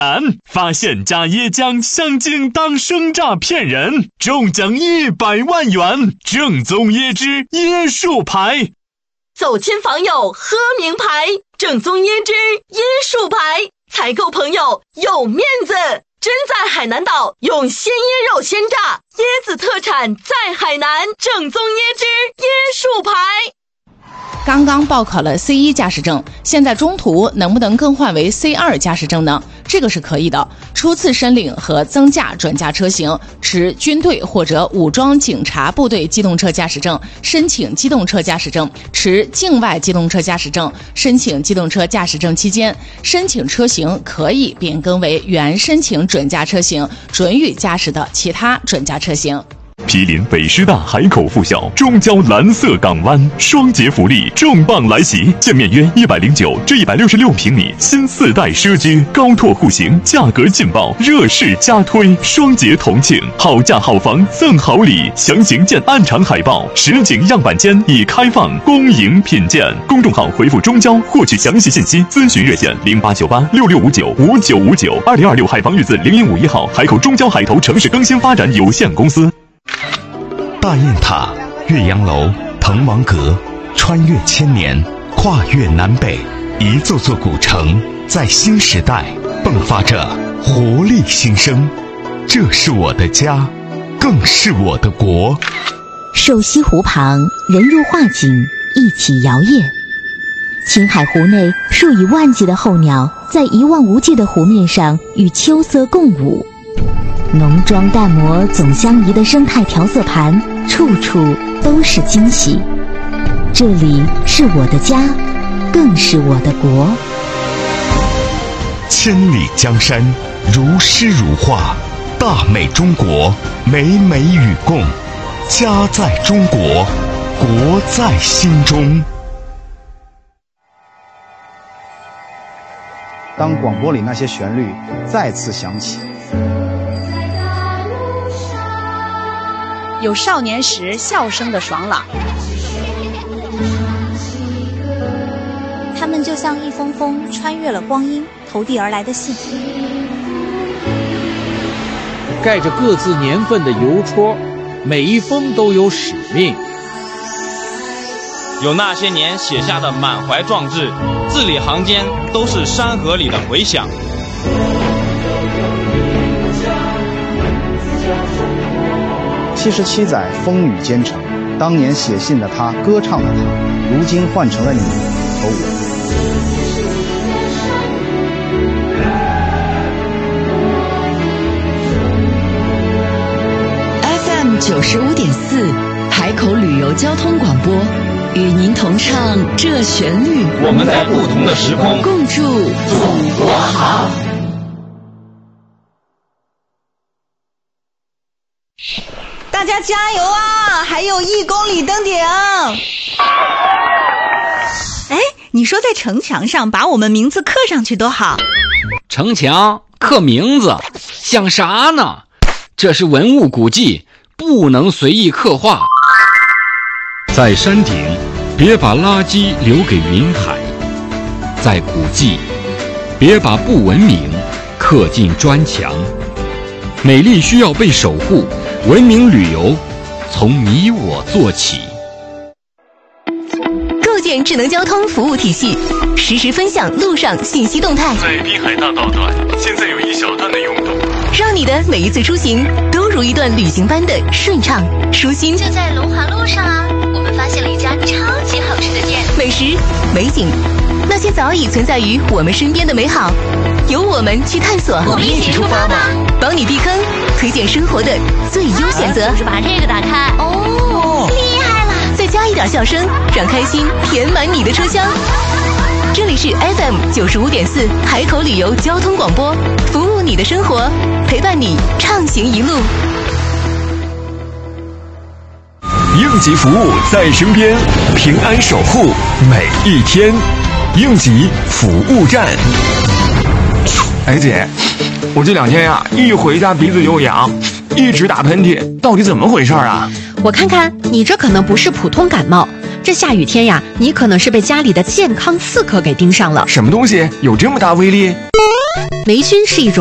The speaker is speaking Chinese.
发现假椰浆香精当生诈骗人，重奖100万元，正宗椰汁椰树牌。 走亲访友喝名牌，正宗椰汁椰树牌，采购朋友有面子。真在海南岛用鲜椰肉鲜榨，椰子特产在海南，正宗椰汁椰树牌。 刚刚报考了 C1 驾驶证，现在中途能不能更换为 C2 驾驶证呢？这个是可以的。初次申领和增驾转驾车型，持军队或者武装警察部队机动车驾驶证，申请机动车驾驶证；持境外机动车驾驶证，申请机动车驾驶证期间，申请车型可以变更为原申请准驾车型，准予驾驶的其他准驾车型。 毗邻北师大海口附校，中交蓝色港湾，双节福利重磅来袭，建面约109至166平米新4代奢居，高拓户型，价格劲爆，热市加推，双节同庆，好价好房赠好礼，详情见暗场海报，实景样板间已开放，恭迎品鉴。公众号回复中交获取详细信息，咨询热线089866595959，2026海防日子0151号，海口中交海投城市更新发展有限公司。 大雁塔、岳阳楼、滕王阁，穿越千年，跨越南北，一座座古城在新时代迸发着活力新生。这是我的家，更是我的国。 瘦西湖旁，人如画景，一起摇曳。青海湖内数以万计的候鸟，在一望无际的湖面上与秋色共舞。浓妆淡抹总相宜的生态调色盘，处处都是惊喜。这里是我的家，更是我的国。 千里江山如诗如画，大美中国，美美与共。家在中国，国在心中。 当广播里那些旋律再次响起， 有少年时笑声的爽朗， 他们就像一封封穿越了光阴投递而来的信， 盖着各自年份的邮戳，每一封都有使命。 有那些年写下的满怀壮志，字里行间都是山河里的回响。 77载风雨兼程，当年写信的他，歌唱的他，如今换成了你和我。 FM 95.4海口旅游交通广播，与您同唱这旋律。 我们在不同的时空， 共筑祖国好。 大家加油啊！还有1公里登顶。哎，你说在城墙上把我们名字刻上去多好。 城墙刻名字像啥呢？这是文物古迹，不能随意刻画。 在山顶，别把垃圾留给云海；在古迹，别把不文明刻进砖墙。美丽需要被守护，文明旅游从你我做起。 构建智能交通服务体系，实时分享路上信息动态。 在滨海大道段，现在有一小段的拥堵， 让你的每一次出行都如一段旅行般的顺畅舒心。 就在龙华路上啊，我们发现了一家超级好吃的店， 美食、美景，那些早已存在于我们身边的美好，由我们去探索。 我们一起出发吧， 帮你避坑，推荐生活的最优选择。 就是把这个打开，哦，厉害了！ 再加一点笑声，让开心填满你的车厢。这里是 FM 95.4海口旅游交通广播，服务你的生活，陪伴你畅行一路。 应急服务在身边，平安守护每一天。应急服务站。 哎姐，我这2天呀，一回家鼻子就痒，一直打喷嚏，到底怎么回事啊？ 我看看，你这可能不是普通感冒，这下雨天呀，你可能是被家里的健康刺客给盯上了。 什么东西有这么大威力？ 霉菌是一种